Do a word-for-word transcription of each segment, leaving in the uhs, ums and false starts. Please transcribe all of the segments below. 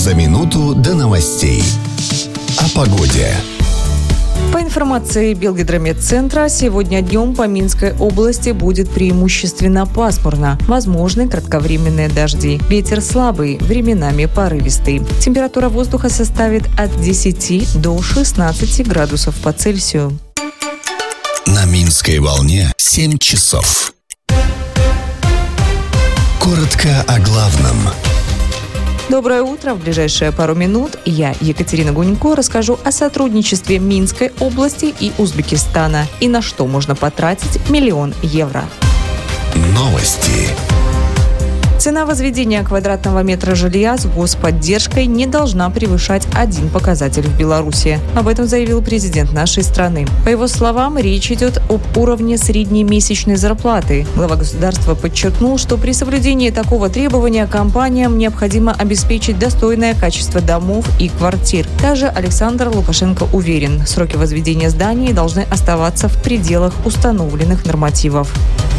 За минуту до новостей. О погоде. По информации Белгидрометцентра, сегодня днем по Минской области будет преимущественно пасмурно. Возможны кратковременные дожди. Ветер слабый, временами порывистый. Температура воздуха составит от десяти до шестнадцати градусов по Цельсию. На Минской волне семь часов. Коротко о главном. Доброе утро. В ближайшие пару минут я, Екатерина Гунько, расскажу о сотрудничестве Минской области и Узбекистана и на что можно потратить миллион евро. Новости. Цена возведения квадратного метра жилья с господдержкой не должна превышать один показатель в Беларуси. Об этом заявил президент нашей страны. По его словам, речь идет об уровне средней месячной зарплаты. Глава государства подчеркнул, что при соблюдении такого требования компаниям необходимо обеспечить достойное качество домов и квартир. Также Александр Лукашенко уверен, сроки возведения зданий должны оставаться в пределах установленных нормативов.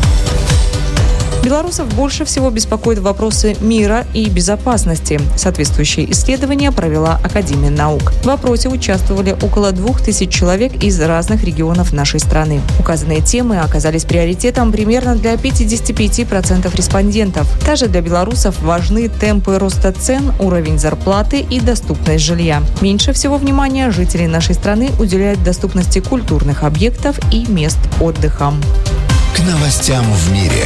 Белорусов больше всего беспокоят вопросы мира и безопасности. Соответствующее исследование провела Академия наук. В опросе участвовали около двух тысяч человек из разных регионов нашей страны. Указанные темы оказались приоритетом примерно для пятидесяти пяти процентов респондентов. Также для белорусов важны темпы роста цен, уровень зарплаты и доступность жилья. Меньше всего внимания жители нашей страны уделяют доступности культурных объектов и мест отдыха. К новостям в мире.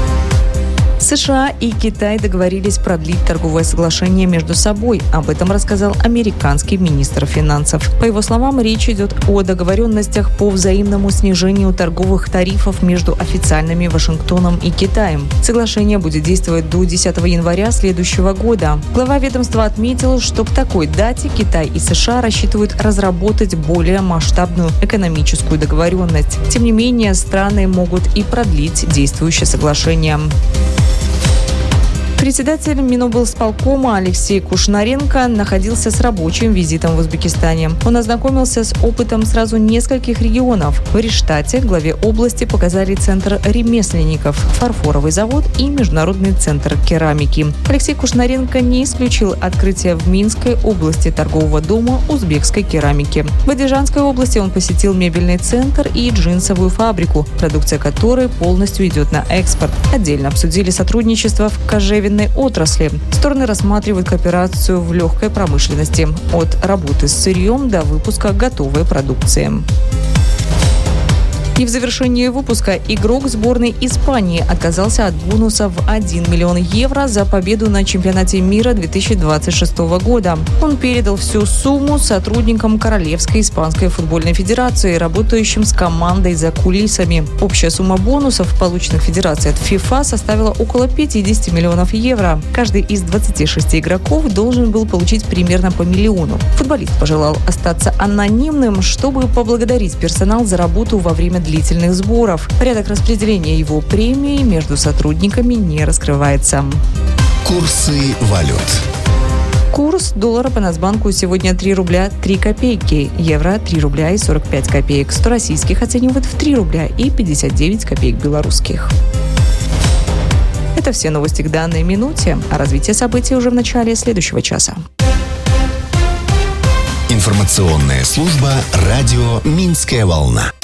США и Китай договорились продлить торговое соглашение между собой. Об этом рассказал американский министр финансов. По его словам, речь идет о договоренностях по взаимному снижению торговых тарифов между официальными Вашингтоном и Китаем. Соглашение будет действовать до десятого января следующего года. Глава ведомства отметил, что к такой дате Китай и США рассчитывают разработать более масштабную экономическую договоренность. Тем не менее, страны могут и продлить действующее соглашение. Председатель Миноблсполкома Алексей Кушнаренко находился с рабочим визитом в Узбекистане. Он ознакомился с опытом сразу нескольких регионов. В Риштате главе области показали центр ремесленников, фарфоровый завод и международный центр керамики. Алексей Кушнаренко не исключил открытие в Минской области торгового дома узбекской керамики. В Адижанской области он посетил мебельный центр и джинсовую фабрику, продукция которой полностью идет на экспорт. Отдельно обсудили сотрудничество в кожевенной отрасли. Стороны рассматривают кооперацию в легкой промышленности от работы с сырьем до выпуска готовой продукции. И в завершении выпуска игрок сборной Испании отказался от бонуса в один миллион евро за победу на чемпионате мира две тысячи двадцать шестого года. Он передал всю сумму сотрудникам Королевской испанской футбольной федерации, работающим с командой за кулисами. Общая сумма бонусов, полученных федерацией от ФИФА, составила около пятьдесят миллионов евро. Каждый из двадцати шести игроков должен был получить примерно по миллиону. Футболист пожелал остаться анонимным, чтобы поблагодарить персонал за работу во время длительных сборов. Порядок распределения его премии между сотрудниками не раскрывается. Курсы валют. Курс доллара по Нацбанку сегодня три рубля три копейки, евро три рубля и сорок пять копеек, сто российских оценивают в три рубля и пятьдесят девять копеек белорусских. Это все новости к данной минуте, а развитие событий уже в начале следующего часа. Информационная служба радио «Минская волна».